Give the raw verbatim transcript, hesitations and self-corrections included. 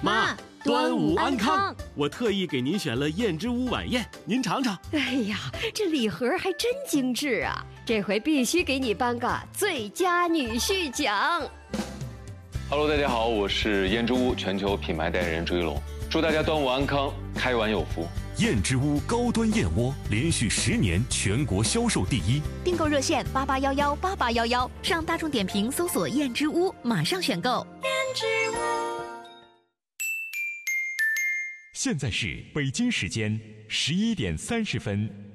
妈，端午安康！ 我特意给您选了燕之屋晚宴，您尝尝。 哎呀，这礼盒还真精致啊！这回必须给你颁个最佳女婿奖。 Hello， 大家好，我是燕之屋全球品牌代言人朱一龙，祝大家端午安康，开碗有福。 燕之屋高端燕窝连续十年全国销售第一， 订购热线八八幺幺八八幺幺，上大众点评搜索燕之屋，马上选购。燕之屋。 现在是北京时间十一点三十分。